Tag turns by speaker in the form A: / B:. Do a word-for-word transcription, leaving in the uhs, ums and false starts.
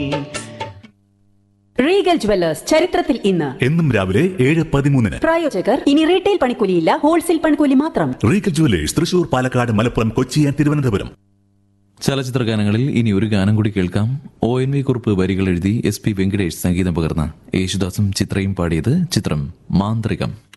A: Regal jewellers ചരിത്രത്തിൽ ഇന്ന്
B: എന്നും രാവിലെ ഏഴ് പതിമൂന്നിന്.
A: പ്രായോജകർ ഇനി റീറ്റെയിൽ പണിക്കൂലിയില്ല, ഹോൾസെയിൽ പണിക്കൂലി മാത്രം.
B: Regal jewellers Thrissur, Palakkad, Malappuram, Kochi and Thiruvananthapuram.
C: ചലച്ചിത്ര ഗാനങ്ങളിൽ ഇനി ഒരു ഗാനം കൂടി കേൾക്കാം. ഒ എൻ വി കുറുപ്പ് വരികൾ എഴുതി എസ് പി വെങ്കടേഷ് സംഗീതം പകർന്ന യേശുദാസും ചിത്രയും പാടിയത്. ചിത്രം മാന്ത്രികം.